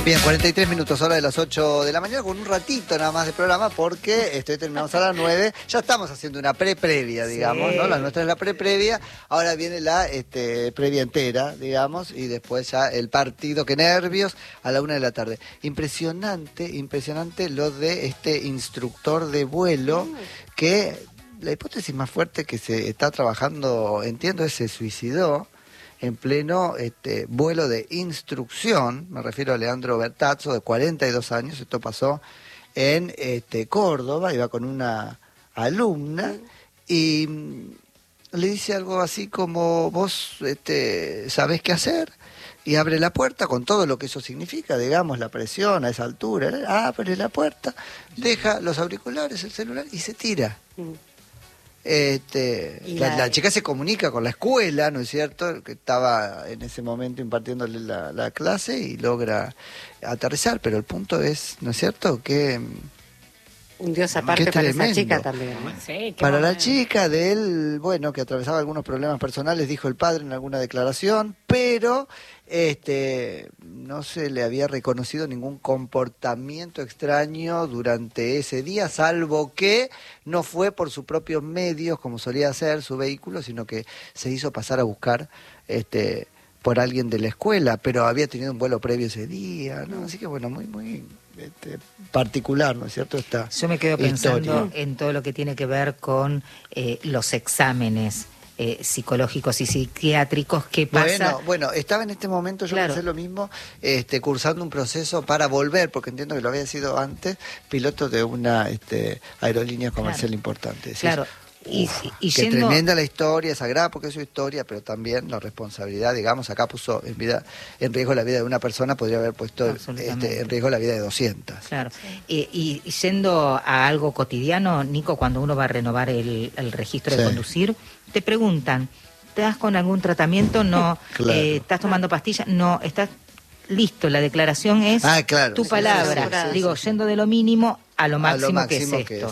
Bien, 43 minutos, hora de las 8 de la mañana, con un ratito nada más de programa, porque terminamos a las 9. Ya estamos haciendo una previa, digamos, sí, ¿no? La nuestra es la previa. Ahora viene la previa entera, digamos, y después ya el partido. ¡Qué nervios! A la 1 de la tarde. Impresionante lo de este instructor de vuelo que la hipótesis más fuerte que se está trabajando, entiendo, es se suicidó en pleno vuelo de instrucción. Me refiero a Leandro Bertazzo, de 42 años. Esto pasó en Córdoba, iba con una alumna y le dice algo así como: vos sabés qué hacer, y abre la puerta con todo lo que eso significa, digamos, la presión a esa altura. Abre la puerta, deja los auriculares, el celular y se tira. La chica se comunica con la escuela, ¿no es cierto?, que estaba en ese momento impartiéndole la clase, y logra aterrizar, pero el punto es, ¿no es cierto?, que un dios aparte para esa chica también, ¿no? Sí, para la chica de él, bueno, que atravesaba algunos problemas personales, dijo el padre en alguna declaración, pero no se le había reconocido ningún comportamiento extraño durante ese día, salvo que no fue por sus propios medios, como solía hacer su vehículo, sino que se hizo pasar a buscar por alguien de la escuela, pero había tenido un vuelo previo ese día, ¿no? Así que bueno, muy particular, ¿no es cierto? Yo me quedo pensando en todo lo que tiene que ver con los exámenes psicológicos y psiquiátricos. ¿Qué pasa? Bueno, estaba en este momento, yo pensé lo mismo, cursando un proceso para volver, porque entiendo que lo había sido antes, piloto de una aerolínea comercial importante. Claro. Y qué tremenda la historia, sagrada porque es su historia, pero también la responsabilidad, digamos, acá puso en riesgo la vida de una persona, podría haber puesto en riesgo la vida de 200. Claro. Y yendo a algo cotidiano, Nico, cuando uno va a renovar el registro de conducir, te preguntan: ¿estás con algún tratamiento? No. Claro. ¿Estás tomando pastillas? No. ¿Estás listo? La declaración es tu palabra. Digo, yendo de lo mínimo a lo máximo que es esto.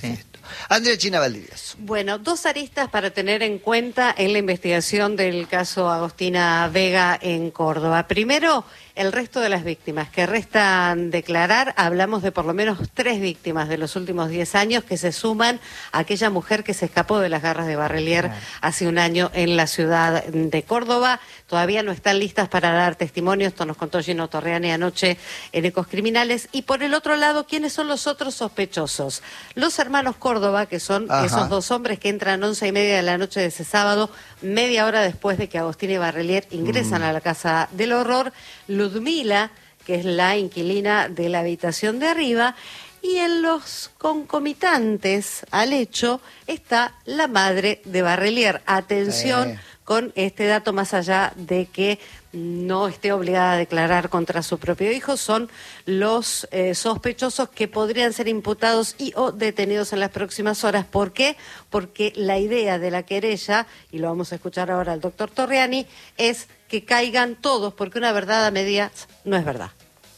Andrea China Valdivieso. Bueno, dos aristas para tener en cuenta en la investigación del caso Agostina Vega en Córdoba. Primero, el resto de las víctimas que restan declarar. Hablamos de por lo menos 3 víctimas de los últimos 10 años que se suman a aquella mujer que se escapó de las garras de Barrelier hace un año en la ciudad de Córdoba. Todavía no están listas para dar testimonio. Esto nos contó Gino Torreani anoche en Ecos Criminales. Y por el otro lado, ¿quiénes son los otros sospechosos? Los hermanos Córdoba, que son esos 2 hombres que entran 11:30 de la noche de ese sábado, media hora después de que Agostina y Barrelier ingresan a la casa del horror. Ludmila, que es la inquilina de la habitación de arriba, y en los concomitantes al hecho está la madre de Barrelier. Atención con este dato, más allá de que no esté obligada a declarar contra su propio hijo, son los sospechosos que podrían ser imputados y o detenidos en las próximas horas. ¿Por qué? Porque la idea de la querella, y lo vamos a escuchar ahora al doctor Torreani, es que caigan todos, porque una verdad a medias no es verdad.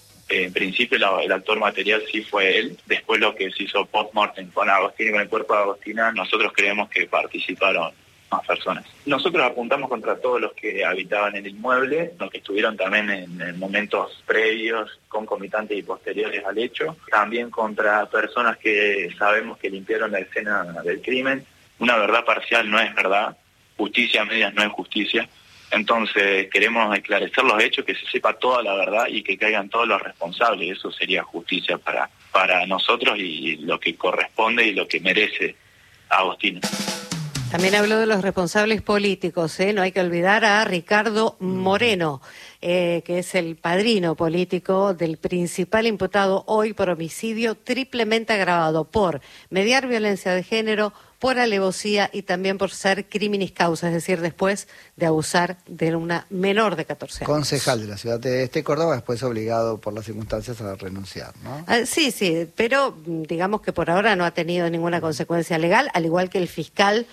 En principio el actor material sí fue él. Después lo que se hizo post-mortem con Agostina y con el cuerpo de Agostina, nosotros creemos que participaron más personas. Nosotros apuntamos contra todos los que habitaban en el inmueble, los que estuvieron también en momentos previos, concomitantes y posteriores al hecho. También contra personas que sabemos que limpiaron la escena del crimen. Una verdad parcial no es verdad, justicia a medias no es justicia. Entonces queremos esclarecer los hechos, que se sepa toda la verdad y que caigan todos los responsables. Eso sería justicia para nosotros y lo que corresponde y lo que merece Agostina. También habló de los responsables políticos, No hay que olvidar a Ricardo Moreno, que es el padrino político del principal imputado hoy por homicidio triplemente agravado por mediar violencia de género, por alevosía y también por ser criminis causa, es decir, después de abusar de una menor de 14 años. Concejal de la ciudad de Córdoba, después obligado por las circunstancias a renunciar, ¿no? Sí, pero digamos que por ahora no ha tenido ninguna consecuencia legal, al igual que el fiscal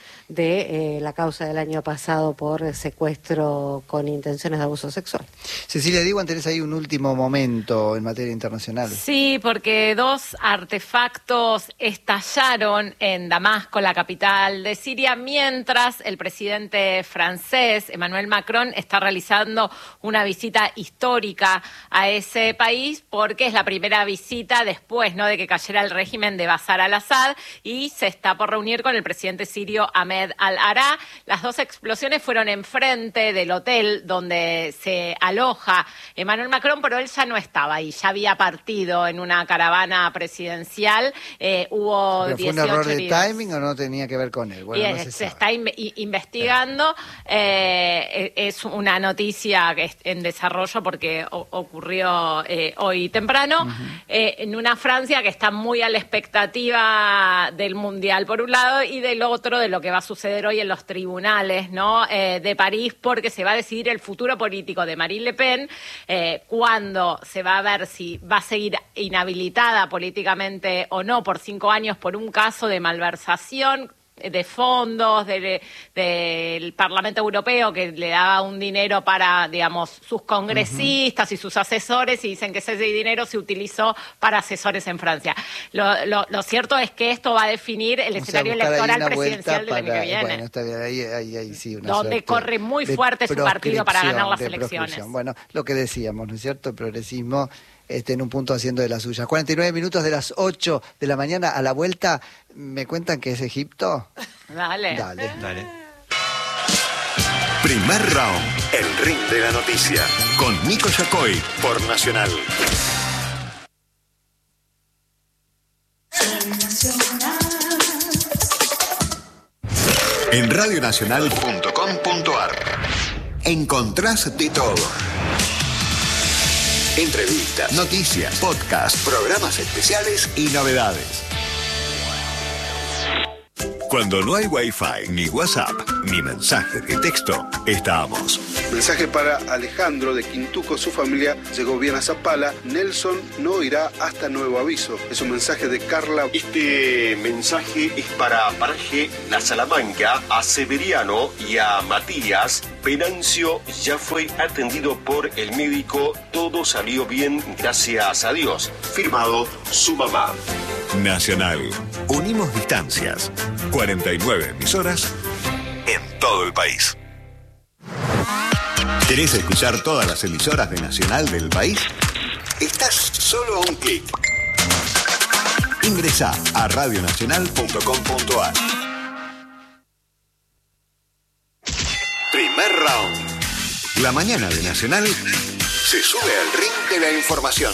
de la causa del año pasado por secuestro con intenciones de abuso sexual. Cecilia Diwan, tenés ahí un último momento en materia internacional. Sí, porque 2 artefactos estallaron en Damasco, la capital de Siria, mientras el presidente francés, Emmanuel Macron, está realizando una visita histórica a ese país porque es la primera visita después, ¿no?, de que cayera el régimen de Bashar al-Assad, y se está por reunir con el presidente sirio Ahmed al-Ará. Las dos explosiones fueron enfrente del hotel donde se aloja Emmanuel Macron, pero él ya no estaba ahí, ya había partido en una caravana presidencial. Hubo ¿Pero 18 fue un error de heridos. timing o no tenía que ver con él? Bueno, Y no se se sabe. está investigando. Es una noticia que es en desarrollo porque ocurrió hoy temprano. En una Francia que está muy a la expectativa del Mundial, por un lado, y del otro, de lo que va a suceder hoy en los tribunales, ¿no?, de París, porque se va a decidir el futuro político de Marine Le Pen, cuando se va a ver si va a seguir inhabilitada políticamente o no por 5 años por un caso de malversación de fondos del Parlamento Europeo, que le daba un dinero para, digamos, sus congresistas y sus asesores, y dicen que ese dinero se utilizó para asesores en Francia. Lo cierto es que esto va a definir el escenario buscar ahí electoral una presidencial del año que viene. Bueno, está bien, ahí sí, una Donde suerte corre muy de fuerte su partido para ganar las proscripción, de elecciones. proscripción. Bueno, lo que decíamos, ¿no es cierto? El progresismo en un punto haciendo de las suyas. 49 minutos de las 8 de la mañana. A la vuelta, ¿me cuentan que es Egipto? Dale. Dale. Primer round, el ring de la noticia, con Nico Yacoy por Nacional. En radionacional.com.ar encontrás de todo. Entrevistas, noticias, podcasts, programas especiales y novedades. Cuando no hay Wi-Fi, ni WhatsApp, ni mensaje de texto, estamos. Mensaje para Alejandro de Quintuco. Su familia llegó bien a Zapala. Nelson no irá hasta nuevo aviso. Es un mensaje de Carla. Este mensaje es para Paraje La Salamanca, a Severiano y a Matías. Venancio ya fue atendido por el médico. Todo salió bien, gracias a Dios. Firmado su mamá. Nacional. Unimos distancias. 49 emisoras en todo el país. ¿Querés escuchar todas las emisoras de Nacional del país? Estás solo a un clic. Ingresá a radionacional.com.ar. Primer round. La mañana de Nacional se sube al ring de la información.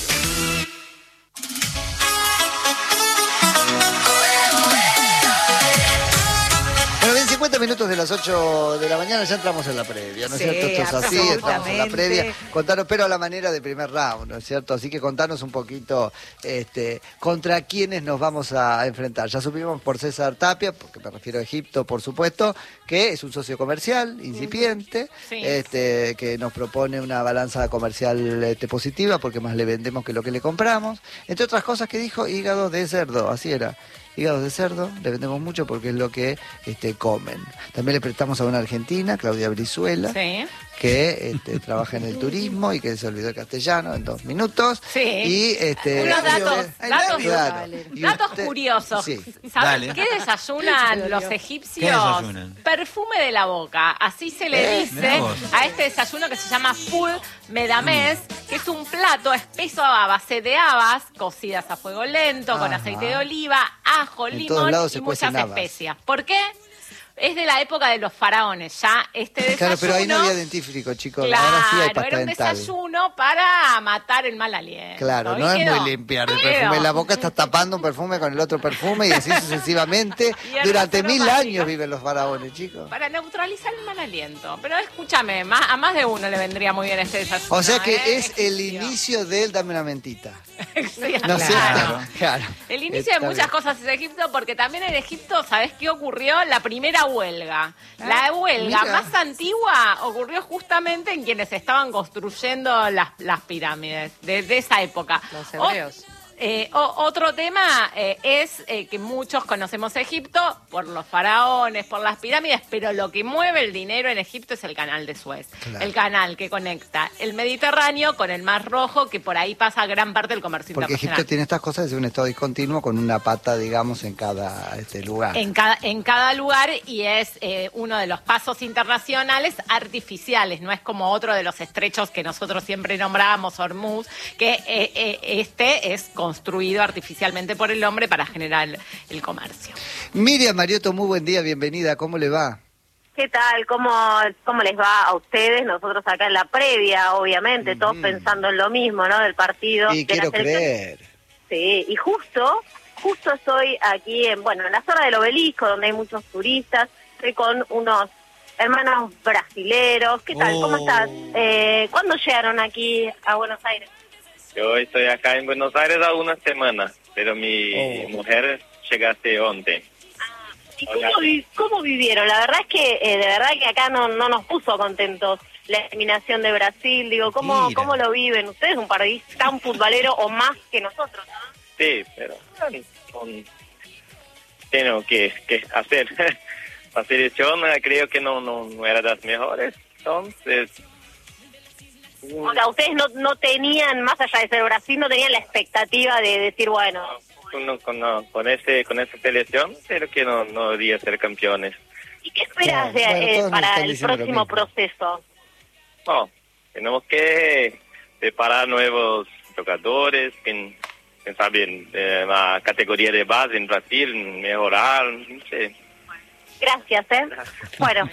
Bueno, bien, 50 minutos de las 8 de la mañana, ya entramos en la previa, ¿no es Sí, cierto? Esto es así, entramos en la absolutamente. previa. Contanos, pero a la manera de primer round, ¿no es cierto? Así que contanos un poquito contra quiénes nos vamos a enfrentar. Ya supimos por César Tapia, porque me refiero a Egipto, por supuesto, que es un socio comercial incipiente, Sí. que nos propone una balanza comercial positiva, porque más le vendemos que lo que le compramos. Entre otras cosas que dijo, hígado de cerdo, así era. Hígados de cerdo, le vendemos mucho porque es lo que comen. También le prestamos a una argentina, Claudia Brizuela, Sí. que trabaja en el turismo y que se olvidó el castellano en 2 minutos. Sí. Y Unos datos claro. Y datos usted- curiosos. Sí. ¿Saben Dale. qué desayunan los egipcios? ¿Qué desayunan? Perfume de la boca. Así se le dice mirá vos. a este desayuno que se llama full medamés, que es un plato espeso a base de habas, cocidas a fuego lento, con Ajá. aceite de oliva, ajo, En todos limón lados y se muchas cuecen habas. especias. ¿Por qué? Es de la época de los faraones, ya este desayuno. Claro, pero ahí no había dentífrico, chicos. Claro, Ahora sí hay pasta era un dental. desayuno para matar el mal aliento. Claro, ¿Y no es quedó? muy limpiar el Quedó. perfume. La boca está tapando un perfume con el otro perfume y así sucesivamente. Y el Durante resto 1000 no años mágico. viven los faraones, chicos. Para neutralizar el mal aliento. Pero escúchame, a más de uno le vendría muy bien este desayuno. O sea que es el Egipcio. inicio del dame una mentita. Sí, ¿No es claro. cierto? Claro. El inicio de Está muchas bien. cosas es Egipto, porque también en Egipto, ¿sabés qué ocurrió? La primera huelga. La huelga mira. más antigua ocurrió justamente en quienes estaban construyendo las pirámides de esa época. Los hebreos. Otro tema es que muchos conocemos Egipto por los faraones, por las pirámides, pero lo que mueve el dinero en Egipto es el canal de Suez. Claro. El canal que conecta el Mediterráneo con el Mar Rojo, que por ahí pasa gran parte del comercio porque internacional. Egipto tiene estas cosas, es un estado discontinuo con una pata, digamos, en cada lugar. En cada lugar, y es uno de los pasos internacionales artificiales, no es como otro de los estrechos que nosotros siempre nombramos, Hormuz, que este es construido artificialmente por el hombre para generar el comercio. Miriam Mariotto, muy buen día, bienvenida, ¿cómo le va? ¿Qué tal? ¿Cómo les va a ustedes? Nosotros acá en la previa, obviamente, todos pensando en lo mismo, ¿no? Del partido. Y quiero creer. Sí, y justo estoy aquí en la zona del Obelisco, donde hay muchos turistas. Estoy con unos hermanos brasileros. ¿Qué tal? ¿Cómo estás? ¿Cuándo llegaron aquí a Buenos Aires? Yo estoy acá en Buenos Aires hace unas semanas, pero mi mujer llegaste once. ¿Y cómo vivieron? La verdad es que de verdad que acá no nos puso contentos la eliminación de Brasil. Digo, ¿cómo lo viven? Ustedes un país tan futbolero o más que nosotros, ¿no? Sí, pero tengo que hacer. La selección creo que no era de las mejores, entonces... O sea, ustedes no tenían, más allá de ser Brasil, no tenían la expectativa de decir, bueno... Con esa selección, pero que no debería ser campeones. ¿Y qué esperas para el próximo proceso? No, tenemos que preparar nuevos jugadores, que saben la categoría de base en Brasil, mejorar, no sé. Gracias, Bueno,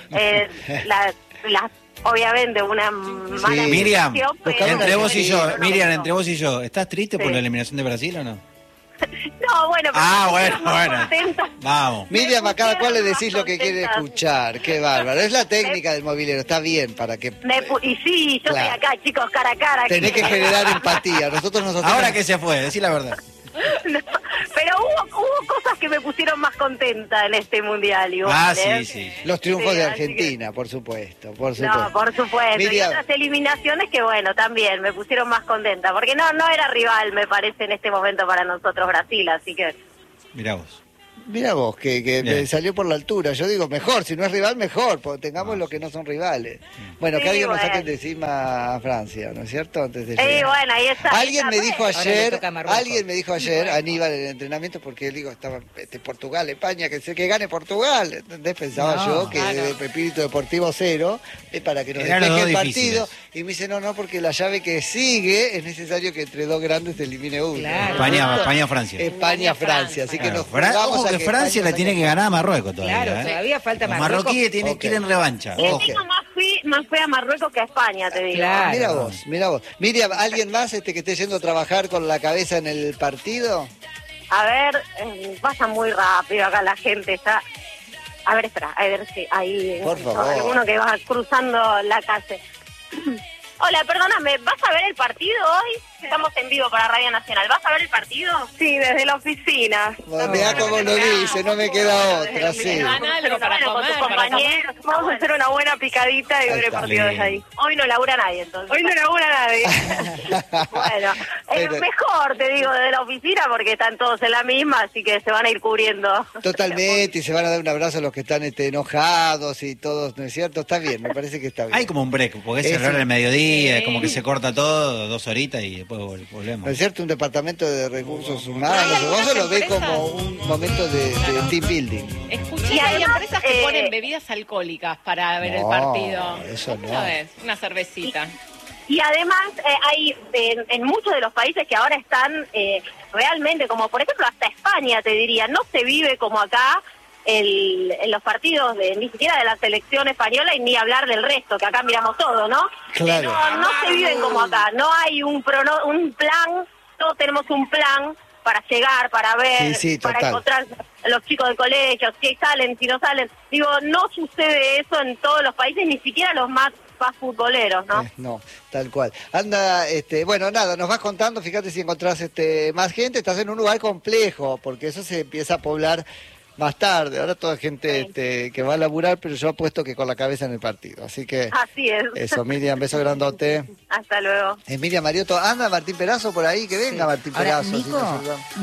obviamente una mala Miriam, pero entre vos y yo, Miriam, entre vos y yo, ¿estás triste por la eliminación de Brasil o no? No, bueno, pero bueno. Vamos. Miriam, a cada cual le decís lo que quiere escuchar. Qué bárbaro. Es la técnica del movilero, está bien para que... Y sí, yo estoy acá, chicos, cara a cara. Tenés que generar empatía. Nosotros Ahora que se fue, decí la verdad. No, pero hubo cosas que me pusieron más contenta en este mundial. Igual, sí. Los triunfos de Argentina, por supuesto. No, por supuesto. Miriam. Y otras eliminaciones que, también me pusieron más contenta. Porque no era rival, me parece, en este momento para nosotros Brasil. Así que... Mirá vos, que me salió por la altura. Yo digo, mejor, si no es rival, mejor, porque tengamos los que no son rivales. Bueno, que alguien nos saque de encima a Francia, ¿no es cierto? Antes de ahí está. Alguien me dijo ayer, Aníbal, en el entrenamiento, porque él digo, estaba Portugal, España, que gane Portugal. ¿Entendés? Pensaba yo que de espíritu deportivo cero, para que nos despeje el partido. Y me dice, no, porque la llave que sigue es necesario que entre dos grandes se elimine uno. Claro. España-Francia. España-Francia, así que nos jugamos que Francia le tiene que ganar a Marruecos todavía. Claro, todavía falta Marruecos. Los marroquíes quieren revancha. Le tengo más fe a Marruecos que a España, te digo. Claro. Mira vos. Miriam, ¿alguien más que esté yendo a trabajar con la cabeza en el partido? A ver, pasa muy rápido acá la gente está... A ver, espera, a ver si ahí... Por favor. Alguno que va cruzando la calle. Hola, perdóname, ¿vas a ver el partido hoy? Estamos en vivo para Radio Nacional. ¿Vas a ver el partido? Sí, desde la oficina. Mirá cómo lo dice, no me queda otra, sí. Con tus compañeros. Vamos a hacer una buena picadita y ver el partido desde ahí. Hoy no labura nadie, entonces. Hoy no labura nadie. Bueno, es mejor, te digo, desde la oficina, porque están todos en la misma, así que se van a ir cubriendo. Totalmente, y se van a dar un abrazo a los que están enojados y todos, ¿no es cierto? Está bien, me parece que está bien. Hay como un break, porque es el hora del mediodía, es como que se corta todo, 2 horitas y después volvemos. ¿No es cierto? Un departamento de recursos humanos, vos lo ves como un momento de team building. Escuché, hay empresas que ponen bebidas alcohólicas para ver el partido. Eso no. ¿Sabes? Una cervecita. Y además hay en muchos de los países que ahora están realmente, como por ejemplo hasta España, te diría, no se vive como acá en los partidos ni siquiera de la selección española y ni hablar del resto, que acá miramos todo, ¿no? Claro. No se viven como acá, no hay un plan, todos tenemos un plan para llegar, para ver, para encontrar a los chicos del colegio, si salen, si no salen. Digo, no sucede eso en todos los países, ni siquiera los más futboleros, ¿no? No, tal cual. Anda, bueno, nada, nos vas contando, fíjate si encontrás más gente, estás en un lugar complejo, porque eso se empieza a poblar Más tarde, ahora toda gente que va a laburar, pero yo apuesto que con la cabeza en el partido. Así que... Así es. Eso, Miriam, beso grandote. Hasta luego. Miriam Mariotto, anda Martín Perazo por ahí, que venga Martín Perazo. Nico,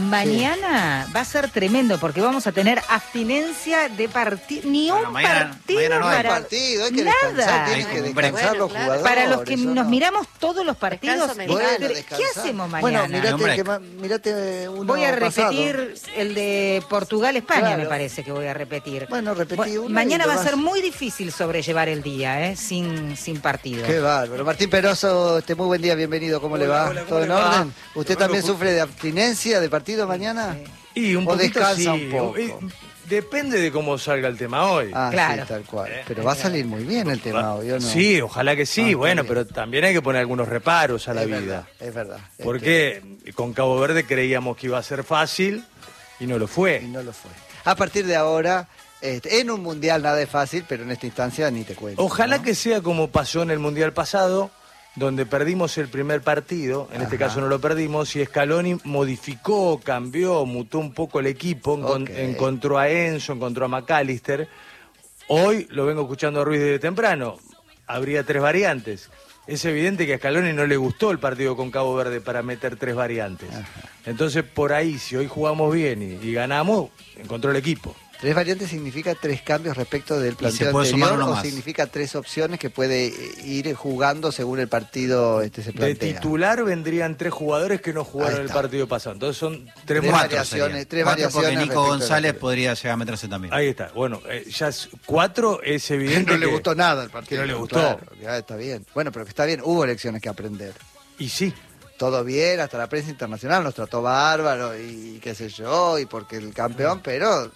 mañana va a ser tremendo porque vamos a tener abstinencia de partido. Ni un partido. No hay partido, hay que descansar, tienen que descansar los jugadores. Para los que nos miramos todos los partidos, ¿qué hacemos mañana? Bueno, mirate uno. Voy a repetir el de Portugal-España, me parece que voy a repetir. Bueno, repetí uno. Mañana va a ser muy difícil sobrellevar el día, sin partido. Qué bárbaro. Martín Perazo, muy buen día, bienvenido. ¿Cómo le va? ¿Todo en orden? ¿Usted también sufre de abstinencia de partido mañana? Y un poquito descansa un poco. Depende de cómo salga el tema hoy. Claro. Sí, tal cual. Pero va a salir muy bien el tema hoy, ¿o no? Sí, ojalá que sí. Bueno, pero también hay que poner algunos reparos a la vida. Es verdad. Porque con Cabo Verde creíamos que iba a ser fácil y no lo fue. A partir de ahora, en un mundial nada es fácil, pero en esta instancia ni te cuento. Ojalá que sea como pasó en el mundial pasado, donde perdimos el primer partido, en este caso no lo perdimos, y Scaloni modificó, cambió, mutó un poco el equipo, encontró a Enzo, encontró a McAllister. Hoy lo vengo escuchando a Ruiz desde temprano, habría 3 variantes. Es evidente que a Scaloni no le gustó el partido con Cabo Verde para meter 3 variantes. Entonces, por ahí, si hoy jugamos bien y ganamos, encontró el equipo. 3 variantes significa 3 cambios respecto del planteo anterior, o significa 3 opciones que puede ir jugando según el partido se plantea. De titular vendrían 3 jugadores que no jugaron el partido pasado. Entonces son 3 variaciones. 3 variaciones. Porque Nico González podría llegar a meterse también. Ahí está. Bueno, ya 4 es evidente que no le gustó nada el partido. Que no le gustó. Claro, ya está bien. Bueno, pero que está bien. Hubo lecciones que aprender. Y sí. Todo bien, hasta la prensa internacional nos trató bárbaro y qué sé yo, y porque el campeón, pero...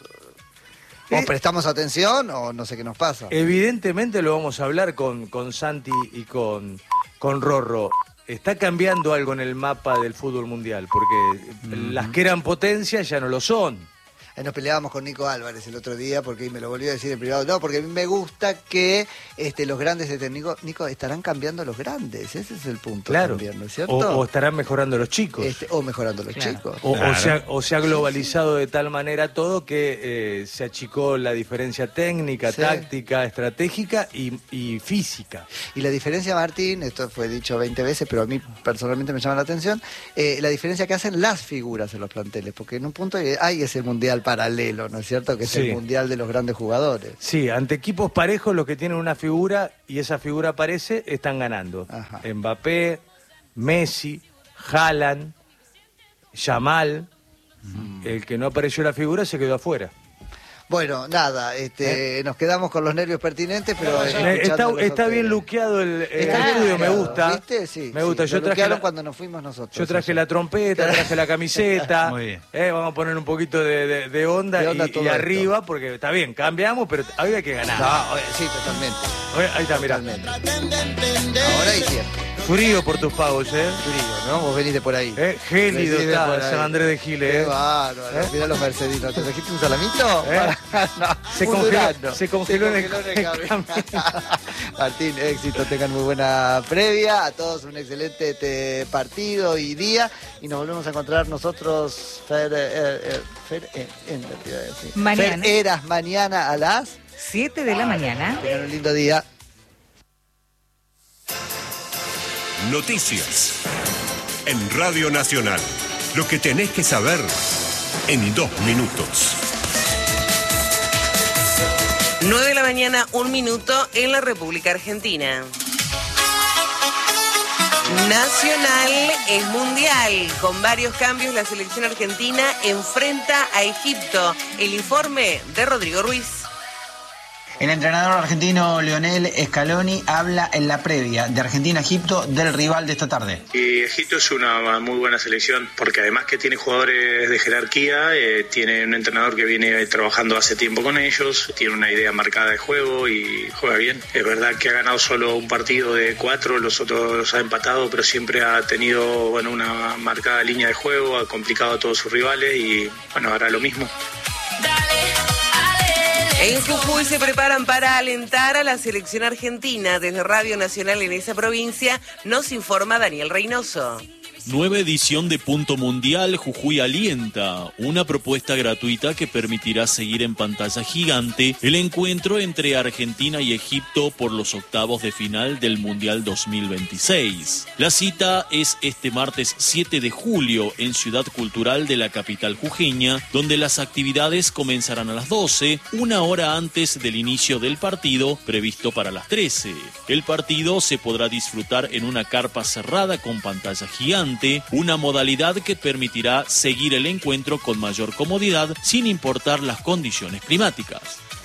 O prestamos atención o no sé qué nos pasa. Evidentemente lo vamos a hablar con Santi y con Rorro. Está cambiando algo en el mapa del fútbol mundial, porque las que eran potencias ya no lo son. Nos peleábamos con Nico Álvarez el otro día porque me lo volvió a decir en privado. No, porque a mí me gusta que los grandes Nico, estarán cambiando los grandes. Ese es el punto. Claro. También, ¿no es cierto? O estarán mejorando los chicos. O mejorando los chicos. O se ha globalizado de tal manera todo que se achicó la diferencia técnica, táctica, estratégica y física. Y la diferencia, Martín, esto fue dicho 20 veces, pero a mí personalmente me llama la atención, la diferencia que hacen las figuras en los planteles. Porque en un punto hay ese mundial paralelo, ¿no es cierto? Que es el mundial de los grandes jugadores. Sí, ante equipos parejos, los que tienen una figura y esa figura aparece, están ganando. Mbappé, Messi, Haaland, Yamal. El que no apareció la figura se quedó afuera. Bueno, nada, nos quedamos con los nervios pertinentes, pero... Está bien luqueado el estudio, me gusta. ¿Viste? Sí, me gusta. Yo traje cuando nos fuimos nosotros. Yo traje la trompeta, traje la camiseta. Muy bien. Vamos a poner un poquito de onda y arriba, porque está bien, cambiamos, pero hoy hay que ganar. Sí, totalmente. Ahí está, mirá. Ahora y siempre. Frío por tus pagos, Frío, ¿no? Vos venís de por ahí. Gélido está San Andrés de Giles. Qué bárbaro. Mirá los mercedinos. ¿Te trajiste un salamito? No, se congeló en el camino. Martín, éxito. Tengan muy buena previa. A todos un excelente partido y día. Y nos volvemos a encontrar nosotros, Eras mañana a las 7 de la mañana. Tengan un lindo día. Noticias en Radio Nacional. Lo que tenés que saber en 2 minutos. 9 de la mañana, 1 minuto en la República Argentina. Nacional es mundial. Con varios cambios, la selección argentina enfrenta a Egipto. El informe de Rodrigo Ruiz. El entrenador argentino Lionel Scaloni habla en la previa de Argentina-Egipto del rival de esta tarde. Y Egipto es una muy buena selección porque además que tiene jugadores de jerarquía, tiene un entrenador que viene trabajando hace tiempo con ellos, tiene una idea marcada de juego y juega bien. Es verdad que ha ganado solo un partido de 4, los otros los ha empatado, pero siempre ha tenido una marcada línea de juego, ha complicado a todos sus rivales y hará lo mismo. En Jujuy se preparan para alentar a la selección argentina. Desde Radio Nacional en esa provincia nos informa Daniel Reynoso. Nueva edición de Punto Mundial Jujuy Alienta, una propuesta gratuita que permitirá seguir en pantalla gigante el encuentro entre Argentina y Egipto por los octavos de final del Mundial 2026. La cita es este martes 7 de julio en Ciudad Cultural de la capital jujeña, donde las actividades comenzarán a las 12, una hora antes del inicio del partido previsto para las 13. El partido se podrá disfrutar en una carpa cerrada con pantalla gigante, una modalidad que permitirá seguir el encuentro con mayor comodidad sin importar las condiciones climáticas.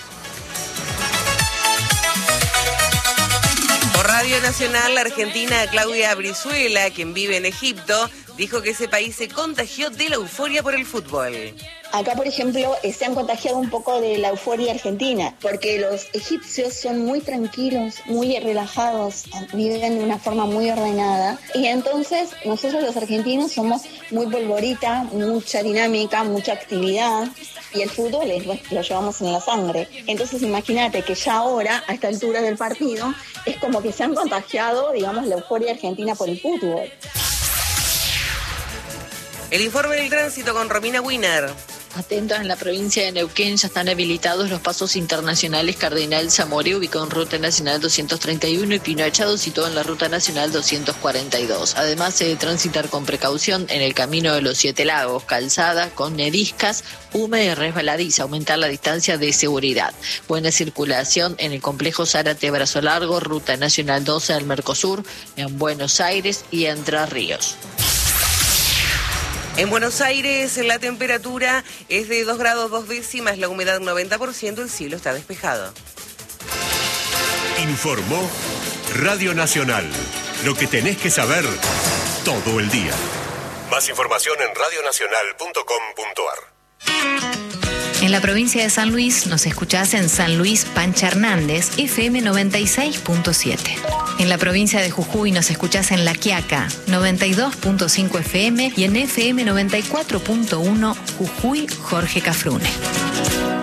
Por Radio Nacional, la argentina Claudia Brizuela, quien vive en Egipto, dijo que ese país se contagió de la euforia por el fútbol. Acá, por ejemplo, se han contagiado un poco de la euforia argentina, porque los egipcios son muy tranquilos, muy relajados, viven de una forma muy ordenada. Y entonces nosotros los argentinos somos muy polvorita, mucha dinámica, mucha actividad. Y el fútbol lo llevamos en la sangre. Entonces imagínate que ya ahora, a esta altura del partido, es como que se han contagiado, digamos, la euforia argentina por el fútbol. El informe del tránsito con Romina Wiener. Atentos, en la provincia de Neuquén ya están habilitados los pasos internacionales Cardenal Zamoré, ubicado en Ruta Nacional 231, y Pino Echado, situado en la Ruta Nacional 242. Además, se debe transitar con precaución en el Camino de los Siete Lagos, calzada con neriscas, húmeda y resbaladiza, aumentar la distancia de seguridad. Buena circulación en el complejo Zárate Brazo Largo, Ruta Nacional 12 del Mercosur, en Buenos Aires y Entre Ríos. En Buenos Aires la temperatura es de 2 grados 2 décimas, la humedad 90%, el cielo está despejado. Informó Radio Nacional. Lo que tenés que saber todo el día. Más información en radionacional.com.ar. En la provincia de San Luis nos escuchás en San Luis Pancha Hernández, FM 96.7. En la provincia de Jujuy nos escuchás en La Quiaca, 92.5 FM y en FM 94.1 Jujuy Jorge Cafrune.